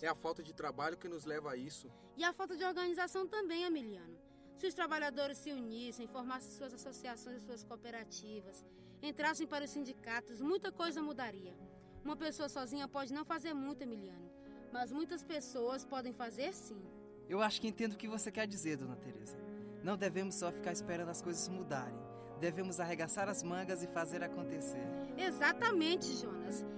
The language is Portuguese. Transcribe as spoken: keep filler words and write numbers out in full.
É a falta de trabalho que nos leva a isso. E a falta de organização também, Emiliano. Se os trabalhadores se unissem, formassem suas associações e suas cooperativas, entrassem para os sindicatos, muita coisa mudaria. Uma pessoa sozinha pode não fazer muito, Emiliano, mas muitas pessoas podem fazer sim. Eu acho que entendo o que você quer dizer, dona Teresa. Não devemos só ficar esperando as coisas mudarem. Devemos arregaçar as mangas e fazer acontecer. Exatamente, Jonas.